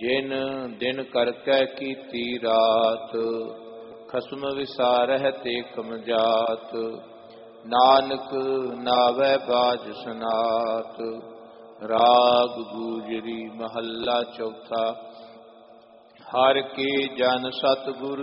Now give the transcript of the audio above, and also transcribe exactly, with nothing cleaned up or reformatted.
ਜਿਨ ਦਿਨ ਕਰਕੈ ਕੀਤੀ ਰਾਤ, ਖਸਮ ਵਿਸਾਰਹਿ ਤੇ ਕਮ ਜਾਤ। ਨਾਨਕ ਨਾਵੈ ਬਾਜ ਸਨਾਤ, ਰਾਗ ਗੂਜਰੀ ਮਹੱਲਾ ਚੌਥਾ। ਹਰਿ ਕੇ ਜਨ ਸਤਿਗੁਰ